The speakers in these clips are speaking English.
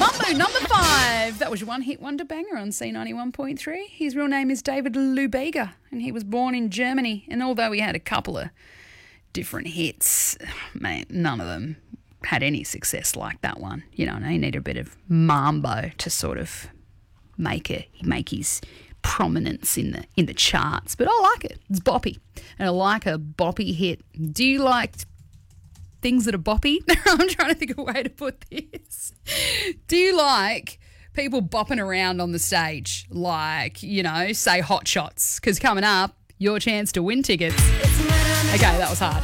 Mambo number 5. That was your one-hit wonder banger on C91.3. His real name is David Lubega, and he was born in Germany. And although he had a couple of different hits, man, none of them had any success like that one. You know, he needed a bit of mambo to sort of make his prominence in the charts. But I like it. It's boppy, and I like a boppy hit. Do you like things that are boppy? I'm trying to think of a way to put this. Do you like people bopping around on the stage, like, you know, say Hot Shots? Because coming up, your chance to win tickets. Okay, that was hard.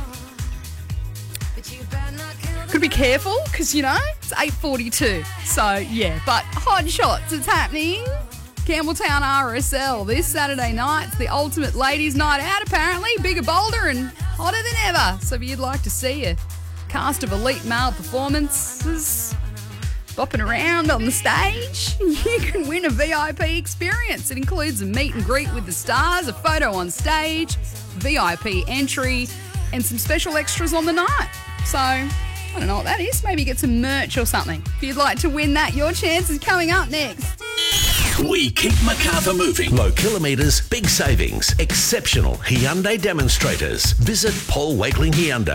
Could be careful because, you know, it's 8:42. So, yeah, but Hot Shots, it's happening. Campbelltown RSL this Saturday night. It's the ultimate ladies' night out, apparently. Bigger, bolder and hotter than ever. So if you'd like to see a cast of elite male performances bopping around on the stage, you can win a VIP experience. It includes a meet and greet with the stars, a photo on stage, VIP entry, and some special extras on the night. So, I don't know what that is. Maybe get some merch or something. If you'd like to win that, your chance is coming up next. We keep Macarthur moving. Low kilometres, big savings, exceptional Hyundai demonstrators. Visit Paul Wakeling Hyundai.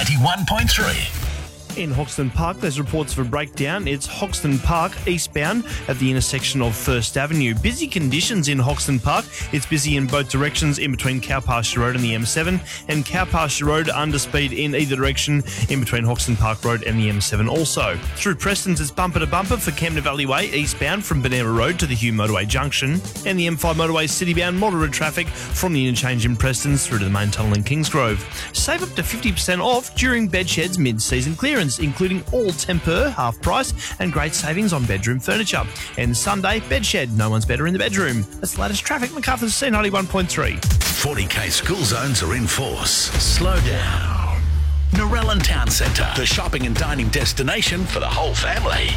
C91.3. In Hoxton Park, there's reports of a breakdown. It's Hoxton Park eastbound at the intersection of First Avenue. Busy conditions in Hoxton Park. It's busy in both directions in between Cow Pasture Road and the M7, and Cow Pasture Road under speed in either direction in between Hoxton Park Road and the M7 also. Through Preston's, it's bumper to bumper for Kempner Valley Way eastbound from Benera Road to the Hugh Motorway Junction, and the M5 motorway citybound moderate traffic from the interchange in Preston's through to the main tunnel in Kingsgrove. Save up to 50% off during Bedshed's mid-season clearance, including all Tempur half price and great savings on bedroom furniture. And Sunday, Bedshed, no one's better in the bedroom. That's the latest traffic. Macarthur's C91.3. 40k school zones are in force. Slow down. Narellan Town Centre, the shopping and dining destination for the whole family.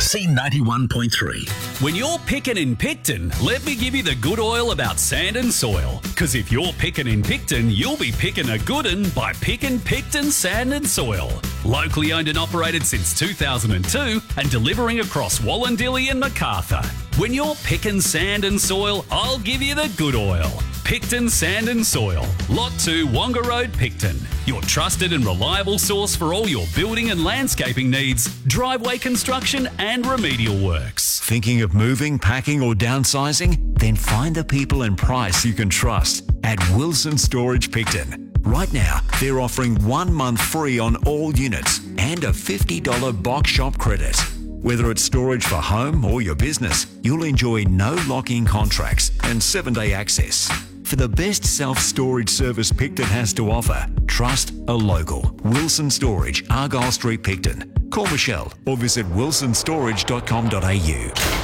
C91.3. When you're picking in Picton, let me give you the good oil about sand and soil. Because if you're picking in Picton, you'll be picking a good un by picking Picton Sand and Soil. Locally owned and operated since 2002 and delivering across Wallandilly and Macarthur. When you're picking sand and soil, I'll give you the good oil. Picton Sand and Soil, Lot 2, Wonga Road, Picton. Your trusted and reliable source for all your building and landscaping needs, driveway construction and remedial works. Thinking of moving, packing or downsizing? Then find the people and price you can trust at Wilson Storage Picton. Right now, they're offering 1 month free on all units and a $50 box shop credit. Whether it's storage for home or your business, you'll enjoy no lock-in contracts and 7-day access. For the best self-storage service Picton has to offer, trust a local. Wilson Storage, Argyle Street, Picton. Call Michelle or visit wilsonstorage.com.au.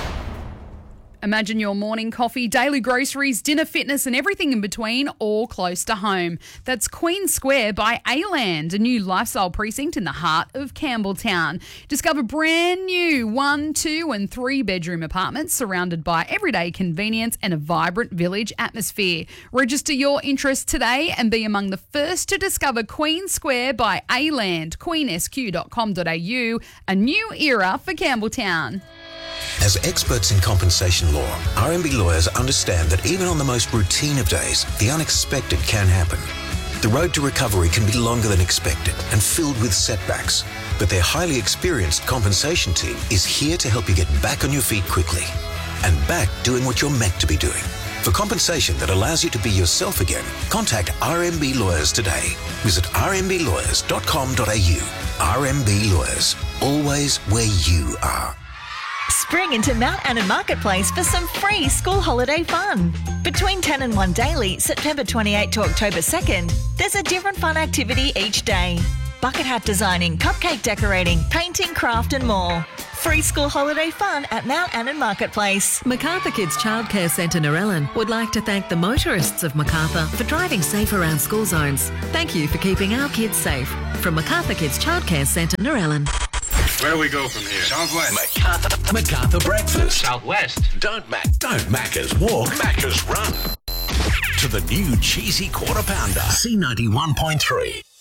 Imagine your morning coffee, daily groceries, dinner fitness and everything in between all close to home. That's Queen Square by A-Land, a new lifestyle precinct in the heart of Campbelltown. Discover brand new 1, 2 and 3 bedroom apartments surrounded by everyday convenience and a vibrant village atmosphere. Register your interest today and be among the first to discover Queen Square by A-Land, queensq.com.au, a new era for Campbelltown. As experts in compensation law, RMB lawyers understand that even on the most routine of days, the unexpected can happen. The road to recovery can be longer than expected and filled with setbacks, but their highly experienced compensation team is here to help you get back on your feet quickly and back doing what you're meant to be doing. For compensation that allows you to be yourself again, contact RMB Lawyers today. Visit rmblawyers.com.au. RMB Lawyers, always where you are. Spring into Mount Annan Marketplace for some free school holiday fun. Between 10 and 1 daily, September 28 to October 2nd, there's a different fun activity each day. Bucket hat designing, cupcake decorating, painting, craft and more. Free school holiday fun at Mount Annan Marketplace. Macarthur Kids Childcare Centre Narellan would like to thank the motorists of Macarthur for driving safe around school zones. Thank you for keeping our kids safe. From Macarthur Kids Childcare Centre Narellan. Where do we go from here? Southwest. Macarthur Breakfast. Southwest. Don't Maccas walk, Maccas run. To the new cheesy quarter pounder. C91.3.